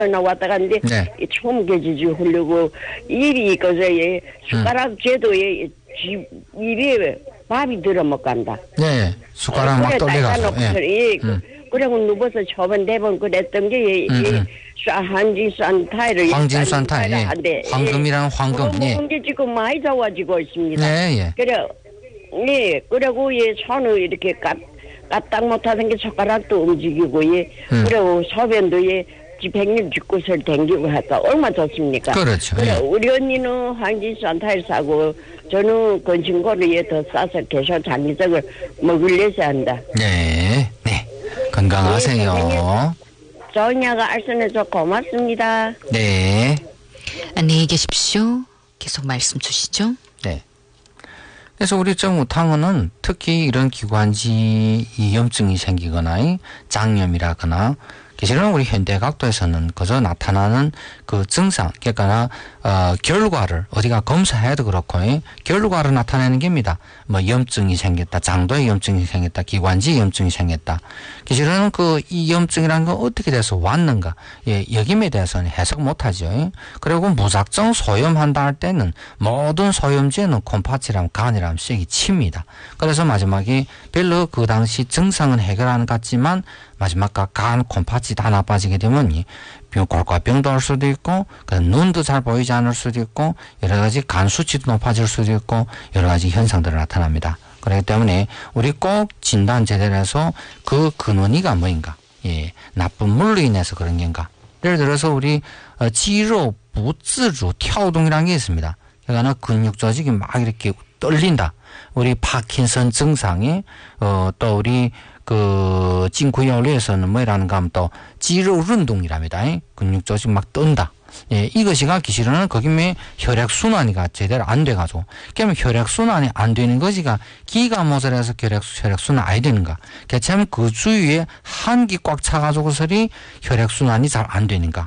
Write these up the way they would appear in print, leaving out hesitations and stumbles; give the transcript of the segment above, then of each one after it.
왔다 갔는데 네. 총개지지 하려고 입이 그저에 숟가락 제도에 입에 밥이 들어먹간다. 네. 숟가락 막 떨려가지고. 예. 그리고 누워서 저번 대번 그랬던 게 한진산 타일을 황진산 타일. 예. 황금이랑 황금. 예. 게 지금 많이 좋아지고 있습니다. 네. 예. 그래. 네. 그리고 예 손을 이렇게 까딱 못하는 게 젓가락도 움직이고 예. 그리고 소변도 예. 집행님 집구설 댕기고 하니까 얼마나 좋습니까? 그렇죠. 그래, 예. 우리 언니는 황진산 타일 사고 저는 건진고를 더 싸서 계속 장기적을 먹으려서 한다. 네. 네. 건강하세요. 좋으냐가 알선해서 고맙습니다. 네. 안녕히 계십시오. 계속 말씀 주시죠. 네. 그래서 우리 정우탕은 특히 이런 기관지 이염증이 생기거나 장염이라거나 사실은 우리 현대각도에서는 그저 나타나는 그 증상, 그러니까 결과를 어디가 검사해도 그렇고 결과를 나타내는 겁니다. 뭐 염증이 생겼다, 장도에 염증이 생겼다, 기관지 염증이 생겼다. 사실은 그 이 염증이라는 건 어떻게 돼서 왔는가, 예, 여김에 대해서는 해석 못하죠. 그리고 무작정 소염한다 할 때는 모든 소염제는 콩팥이랑 간이랑 쐐기 칩니다. 그래서 마지막에 별로 그 당시 증상은 해결하는 것 같지만 마지막 간, 콩팥이 다 나빠지게 되면 골과병도 올 수도 있고 눈도 잘 보이지 않을 수도 있고 여러 가지 간 수치도 높아질 수도 있고 여러 가지 현상들이 나타납니다. 그렇기 때문에 우리 꼭 진단 제대로 해서 그 근원이가 뭐인가, 예, 나쁜 물로 인해서 그런 건가. 예를 들어서 우리肌肉不自主跳动이라는 게 있습니다. 그러니까 근육 조직이 막 이렇게 떨린다. 우리 파킨슨 증상에 또 우리 그 징크연료에서는 뭐라는가 하면 또肌肉运动이랍니다. 근육 조직 막 뜬다. 예, 이것이가 기실은 거기에 혈액순환이가 제대로 안 돼가지고, 그러면 혈액순환이 안 되는 것이가 기가 모자라서 혈액순환 안 되는가? 개참 그 주위에 한기 꽉 차가지고서리 혈액순환이 잘 안 되는가?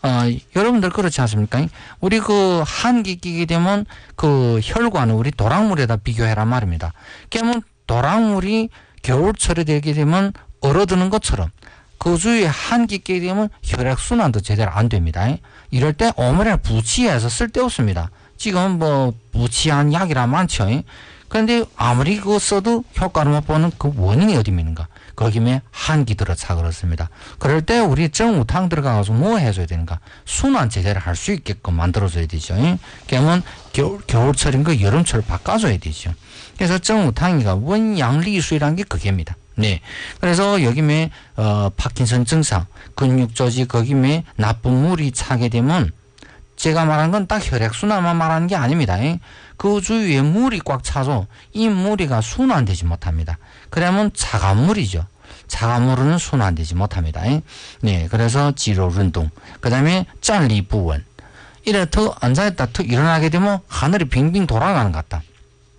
여러분들 그렇지 않습니까? 우리 그 한기 끼게 되면 그 혈관을 우리 도랑물에다 비교해라 말입니다. 그러면 도랑물이 겨울철에 되게 되면 얼어드는 것처럼 그 주위에 한기 끼게 되면 혈액순환도 제대로 안 됩니다. 이럴 때 오므려 부치해서 쓸데없습니다. 지금 뭐 부치한 약이라 많죠. 그런데 아무리 그거 써도 효과를 못 보는 그 원인이 어디 있는가? 거기에 한기 들어차 그렇습니다. 그럴 때 우리 정우탕 들어가서 뭐 해줘야 되는가? 순환 제대로 할 수 있게끔 만들어줘야 되죠. 그러면 겨울철인 거 여름철 바꿔줘야 되죠. 그래서 정우탕이가 원양리수라는 게 그게입니다. 네. 그래서 여기에 파킨슨 증상, 근육 조직 거기에 나쁜 물이 차게 되면 제가 말한 건 딱 혈액순환만 말하는 게 아닙니다. 그 주위에 물이 꽉 차서 이 물이가 순환되지 못합니다. 그러면 차가물이죠. 차가물은 순환되지 못합니다. 네. 그래서 지로운동. 그 다음에 짠리부원. 이래 더 앉아있다 더 일어나게 되면 하늘이 빙빙 돌아가는 것 같다.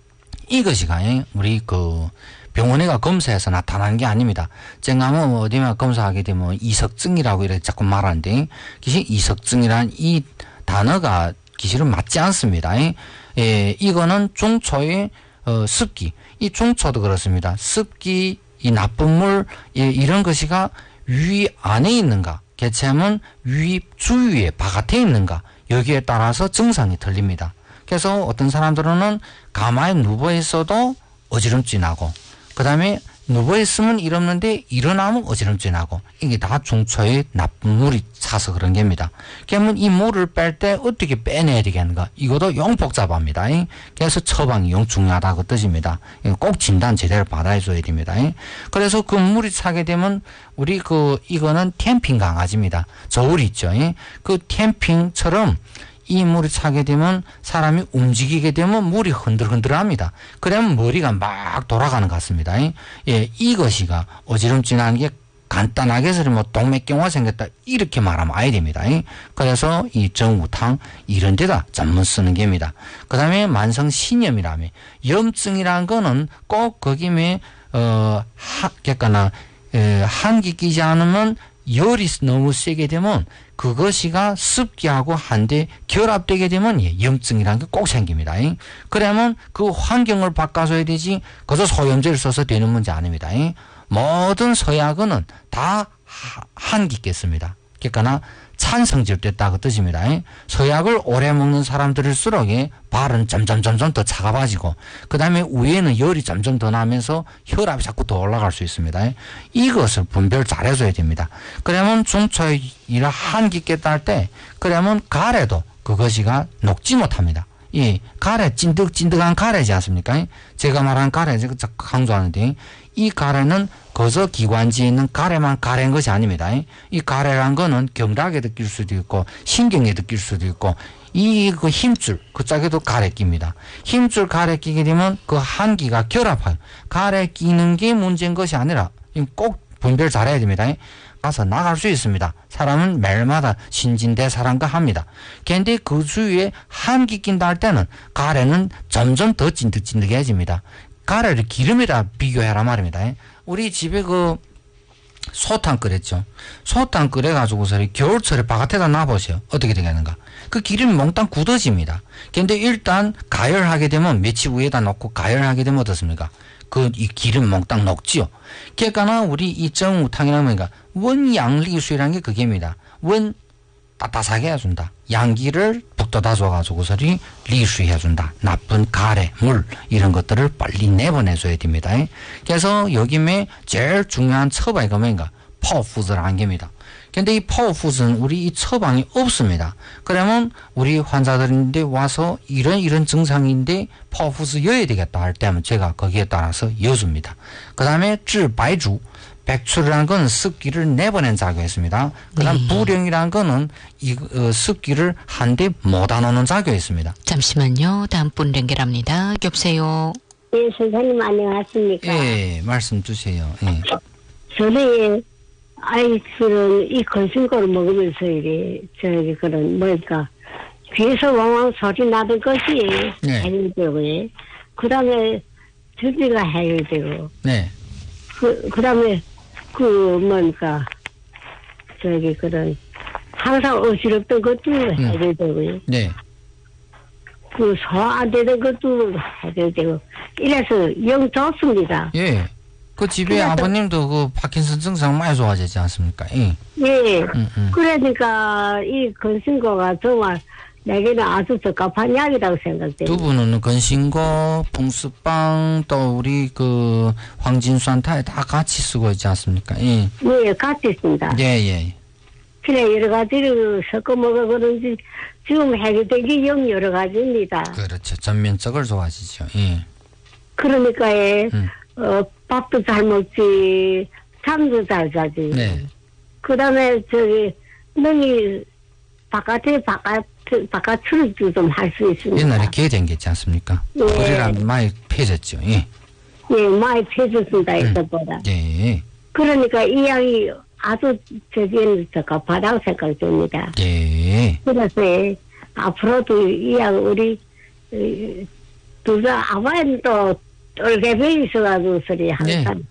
이것이가 우리 그 병원에가 검사해서 나타나는 게 아닙니다. 제가 뭐 어디만 검사하게 되면 이석증이라고 이렇게 자꾸 말하는데, 사실 이석증이란 이 단어가 기실은 맞지 않습니다. 예, 이거는 중초의 습기, 이 중초도 그렇습니다. 습기, 이 나쁜 물, 예, 이런 것이가 위 안에 있는가, 개체는 위 주위에 바깥에 있는가, 여기에 따라서 증상이 틀립니다. 그래서 어떤 사람들은 가만히 누워 있어도 어지럼증 나고, 그 다음에 누워 있으면 일어났는데 일어나면 어지럼증 나고, 이게 다 중초에 나쁜 물이 차서 그런 겁니다. 그러면 이 물을 뺄 때 어떻게 빼내야 되겠는가? 이것도 영 복잡합니다. 그래서 처방이 영 중요하다고 뜻입니다. 꼭 진단 제대로 받아줘야 됩니다. 그래서 그 물이 차게 되면 우리 이거는 캠핑 강아지입니다. 저울 있죠. 그 캠핑처럼 이 물이 차게 되면 사람이 움직이게 되면 물이 흔들흔들합니다. 그러면 머리가 막 돌아가는 것 같습니다. 예, 이것이가 어지럼증하는 게 간단하게 해서 뭐 동맥경화 생겼다 이렇게 말하면 아야 됩니다. 그래서 이 정우탕 이런 데다 전문 쓰는 겁니다. 그 다음에 만성신염이라며, 염증이라는 거는 꼭 거기에 한기 끼지 않으면 열이 너무 세게 되면 그것이가 습기하고 한데 결합되게 되면 염증이라는 게 꼭 생깁니다. 그러면 그 환경을 바꿔줘야 되지 그저 소염제를 써서 되는 문제 아닙니다. 모든 서약은 다 한기 있겠습니다. 그러니까 찬성질 됐다 그 뜻입니다. 서약을 오래 먹는 사람들일수록 발은 점점 더 차가워지고 그 다음에 위에는 열이 점점 더 나면서 혈압이 자꾸 더 올라갈 수 있습니다. 이것을 분별 잘 해줘야 됩니다. 그러면 중초이라 한기 깼다 할 때 그러면 가래도 그것이가 녹지 못합니다. 이 가래 찐득찐득한 가래지 않습니까? 제가 말한 가래 제가 강조하는데 이 가래는 거저 기관지에 있는 가래만 가래인 것이 아닙니다. 이 가래란 거는 경락에 느낄 수도 있고 신경에 느낄 수도 있고 이 그 힘줄 그 짝에도 가래 낍니다. 힘줄 가래 끼게 되면 그 한기가 결합해요. 가래 끼는 게 문제인 것이 아니라 꼭 분별 잘해야 됩니다. 가서 나갈 수 있습니다. 사람은 매일마다 신진대사란가 합니다. 그런데 그 주위에 한기 낀다 할 때는 가래는 점점 더 찐득찐득해집니다. 가래를 기름이라 비교해라 말입니다. 우리 집에 그 소탕 끓였죠. 소탕 끓여가지고서 겨울철에 바깥에다 놔보세요. 어떻게 되겠는가. 그 기름이 몽땅 굳어집니다. 그런데 일단 가열하게 되면 며칠 위에다 놓고 가열하게 되면 어떻습니까? 이 기름 몽땅 녹지요. 그러니까 우리 이 정우탕이라는 뭔가 원양리수라는 게 그게입니다. 원 따뜻하게 해준다. 양기를 북돋아 줘가지고서리 리수해준다. 나쁜 가래, 물 이런 것들을 빨리 내보내줘야 됩니다. 그래서 여기에 제일 중요한 처방이 뭔가 파워푸드라는 게입니다. 근데 이 파워푸드는 우리 이 처방이 없습니다. 그러면 우리 환자들인데 와서 이런 증상인데 파워푸드 여야 되겠다 할 때면 제가 거기에 따라서 여줍니다. 그 다음에 쯔바이주 백출이라는 건 습기를 내보낸 작용이 있습니다. 그 다음 부령이라는 거는 습기를 한데 못안오는 작용이 있습니다. 잠시만요. 다음 분 연결합니다. 여보세요. 예, 선생님 안녕하십니까? 예, 말씀 주세요. 예. 저는 아이들은 이 건신거를 먹으면서 그런 뭐랄까 귀에서 왕왕 소리 나던 것이 네. 해결되고요. 그 다음에 준비가 해결되고. 네. 그 다음에 뭐랄까 그런 항상 어지럽던 것도 해결되고요. 네. 소화 안 되던 것도 해결되고. 이래서 영 좋습니다. 예. 그 집에 아버님도 그 파킨슨 증상 많이 좋아지지 않습니까? 예. 예. 그러니까 이 건신거가 정말 내게는 아주 적합한 약이라고 생각돼요. 두 분은 건신거, 풍수빵 또 우리 그 황진수한테 다 같이 쓰고 있지 않습니까? 예. 네, 같이 있습니다. 예. 그래 여러 가지를 섞어 먹어 그런지 지금 해결된 게 영 여러 가지입니다. 그렇죠. 전면적으로 좋아지죠. 예. 그러니까 밥도 잘 먹지, 잠도 잘 자지. 네. 그다음에 능이 바깥출도 좀 할 수 있습니다. 옛날에 개된 게 있지 않습니까? 예. 그래랑 많이 폐졌죠. 예. 예, 많이 펴졌습니다. 이것보다. 예. 그러니까 이 약이 아주 저기에는 적합하다고 생각됩니다. 예. 그래서 앞으로도 이 약 우리 둘다 아버지는 또 떨개병이 있어가지고 소리 항상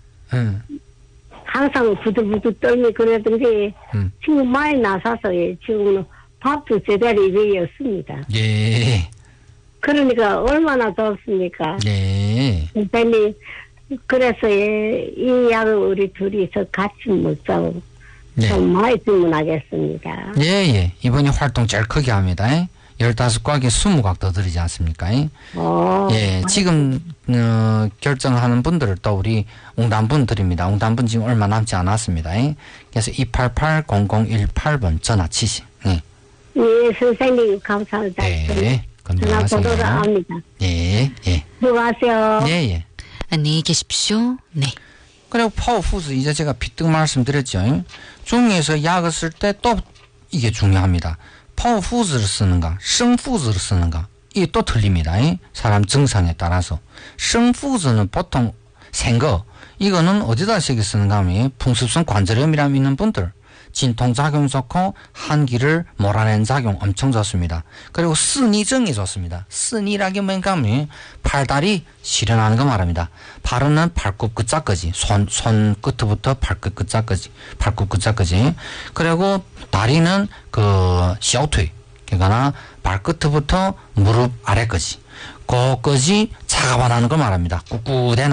항상 부들부들 떨며 그러던데 지금 많이 나서서 지금은 밥도 제대로 입에 없습니다. 예. 그러니까 얼마나 좋습니까? 예. 선생님 그래서 이 약을 우리 둘이서 같이 먹자고 좀 많이 주문하겠습니다. 예. 이번에 활동 제일 크게 합니다. 15곽에 20곽 더 드리지 않습니까? 예, 지금 결정하는 분들을 또 우리 웅단분들입니다. 웅단분 지금 얼마 남지 않았습니다. 그래서 288-0018번 전화 치시. 예. 예, 선생님 감사합니다. 네, 전화 번호를 압니다. 예. 수고하세요. 예. 안녕히 계십시오. 네. 그리고 파워푸드 이제 제가 비뜩 말씀드렸죠. 중에서 약을 쓸 때 또 이게 중요합니다. 파워푸드를 쓰는가, 생푸드를 쓰는가, 이게 또 틀립니다. 사람 증상에 따라서. 생푸드는 보통 생거, 이거는 어디다 쓰는가 하면 풍습성 관절염이라고 있는 분들, 진통작용 좋고 한기를 몰아내는 작용 엄청 좋습니다. 그리고 스니증이 좋습니다. 스니라기 뭔가 하면 팔다리 실현하는 거 말합니다. 팔은 발굽 끝자까지, 손 끝부터 발끝 끝자까지, 그리고 다리는 샤오퇴, 그러니까 발끝부터 무릎 아래까지, 그것이 차가워하는 걸 말합니다. 꿋꿋해